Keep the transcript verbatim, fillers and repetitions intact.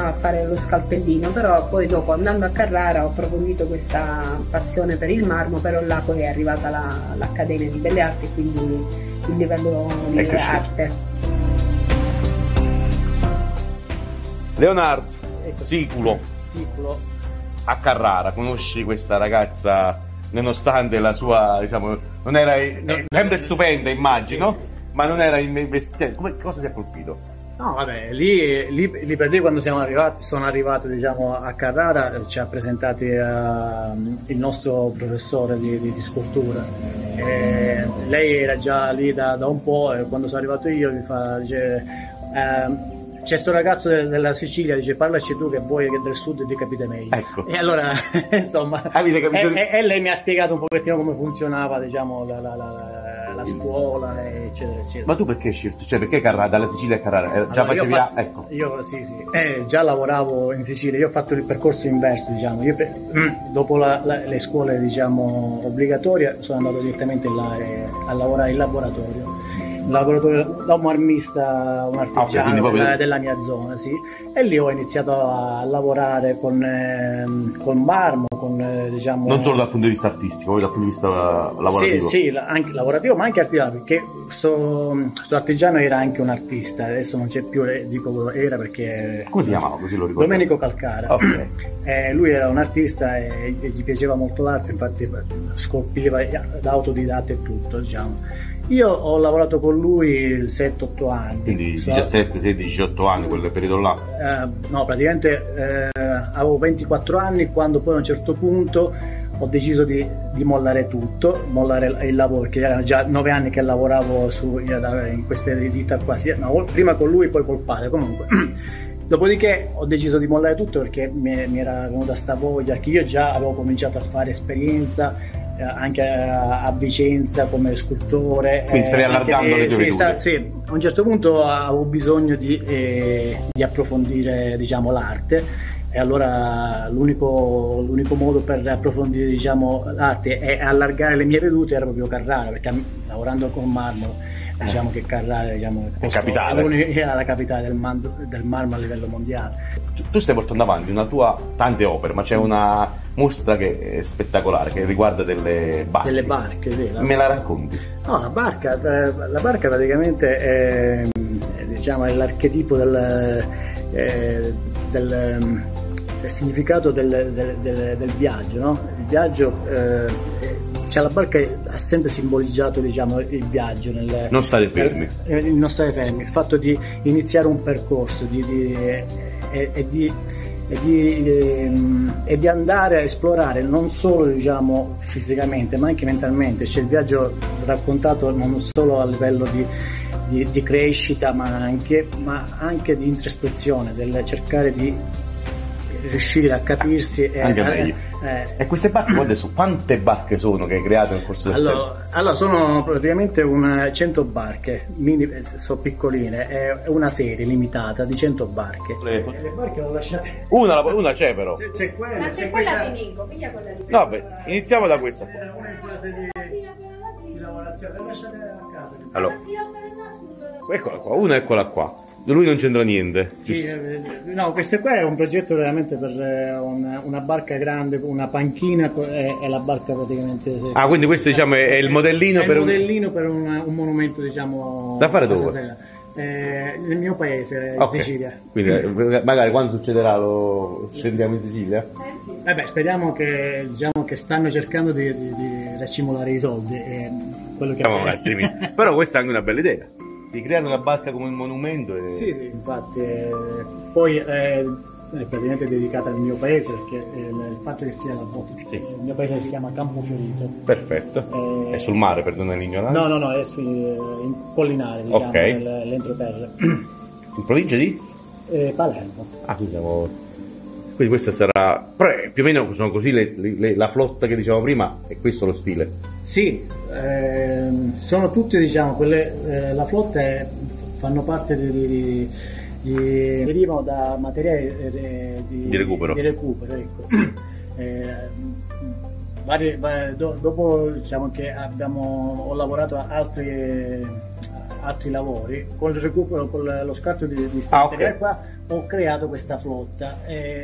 a fare lo scalpellino, però poi dopo andando a Carrara ho approfondito questa passione per il marmo, però là poi è arrivata la, l'Accademia di Belle Arti, quindi il livello di arte. Leonardo Siculo, Siculo a Carrara, conosci questa ragazza nonostante la sua, diciamo, non era no, sempre stupenda, immagino, ma non era investita. Come, cosa ti ha colpito? No, vabbè, lì, lì, lì per lì quando siamo arrivati, sono arrivato diciamo a Carrara, ci ha presentati uh, il nostro professore di, di, di scultura. E lei era già lì da, da un po', e quando sono arrivato io mi fa, dice, uh, c'è sto ragazzo della Sicilia, dice parlaci tu che voi che del sud vi capite meglio. Ecco. E allora insomma avete capito? E, e, e lei mi ha spiegato un pochettino come funzionava diciamo la, la, la, la scuola eccetera eccetera. Ma tu perché hai scelto? Cioè perché Carrara, dalla Sicilia a Carrara? Eh, già allora, facevi io, fa... ecco. io sì sì eh, già lavoravo in Sicilia, io ho fatto il percorso inverso diciamo, io pe... dopo la, la, le scuole diciamo obbligatorie sono andato direttamente là, eh, a lavorare in laboratorio. Un laboratorio da un marmista, un artigiano ah, okay, della, della mia zona, sì. E lì ho iniziato a lavorare con, eh, con marmo, con eh, diciamo... Non solo dal punto di vista artistico, ma dal punto di vista lavorativo. Sì, sì, anche lavorativo, ma anche artigiano, perché questo artigiano era anche un artista, adesso non c'è più, dico era perché... Come si chiamava, così lo ricordo? Domenico Calcara. Okay. Eh, lui era un artista e, e gli piaceva molto l'arte, infatti scolpiva da autodidatta e tutto, diciamo. Io ho lavorato con lui sette otto anni. Quindi diciassette, sedici, diciotto anni, quel periodo là? Eh, no, praticamente eh, avevo ventiquattro anni quando poi a un certo punto ho deciso di, di mollare tutto, mollare il lavoro, perché erano già nove anni che lavoravo su, in queste ditta qua, sia, no, prima con lui poi col padre, comunque. Dopodiché ho deciso di mollare tutto perché mi, mi era venuta sta voglia, che io già avevo cominciato a fare esperienza anche a, a Vicenza come scultore. Quindi stavi allargando le tue sì, vedute. sta, sì, a un certo punto avevo bisogno di, eh, di approfondire diciamo l'arte, e allora l'unico, l'unico modo per approfondire diciamo l'arte e allargare le mie vedute era proprio Carrara, perché lavorando con marmo diciamo che Carrara diciamo, è capitale. Era la capitale del, man- del marmo a livello mondiale. Tu, tu stai portando avanti una tua tante opere, ma c'è una mostra che è spettacolare, che riguarda delle barche. Delle barche, sì. La... Me la racconti? No, la barca, la barca praticamente è, diciamo, è l'archetipo del, eh, del, del significato del, del, del, del viaggio, no? Il viaggio, eh, cioè la barca ha sempre simboleggiato diciamo, il viaggio. Nel, non stare fermi. Nel, il non stare fermi, il fatto di iniziare un percorso, di, di, e, e di... E di, e, e di andare a esplorare non solo diciamo fisicamente ma anche mentalmente, c'è il viaggio raccontato non solo a livello di, di, di crescita ma anche, ma anche di introspezione, del cercare di riuscire a capirsi e, anche a, meglio. Eh, e queste barche adesso quante barche sono che hai creato nel corso del allora, tempo? Allora sono praticamente una cento barche, mini, sono piccoline, è una serie limitata di cento barche. Le, le barche l'ho lasciate. Una, una c'è però. C'è, c'è quella, ma c'è, c'è quella questa... di Nico, piglia quella di no, beh, iniziamo da questa qua. Una in fase di, di lavorazione, le lasciate a casa. Allora, eccola qua, una eccola qua. Lui non c'entra niente. Sì, no, questo qua è un progetto veramente per una, una barca grande, una panchina e, e la barca praticamente. Ah, quindi questo diciamo è il modellino è per il un modellino per un, un monumento diciamo. Da fare dove? Eh, nel mio paese, in okay. Sicilia. Quindi magari quando succederà lo scendiamo in Sicilia? Eh sì. Eh beh, speriamo che diciamo che stanno cercando di, di, di racimolare i soldi. E quello che un attimo. Però questa è anche una bella idea. Di creare una barca come un monumento e... Sì, sì, infatti eh, poi eh, è praticamente dedicata al mio paese perché eh, il fatto che sia la botte, sì. Il mio paese si chiama Campofiorito. Perfetto. Eh, è sul mare, perdona l'ignoranza? No, no, no, è sui, in Collinare, diciamo, okay. nel, l'entroterra. In provincia di? Eh, Palermo. Ah, quindi siamo... Quindi questa sarà... Però più o meno sono così le, le, la flotta che dicevamo prima, è questo lo stile? Sì, ehm, sono tutte diciamo, quelle, eh, la flotta è, fanno parte di... di, di derivano da materiali eh, di, di recupero. Di recupero ecco. eh, vari, vari, do, dopo diciamo che abbiamo, ho lavorato a altri... altri lavori con il recupero, con lo scarto di, di ah, okay. qua ho creato questa flotta. Eh,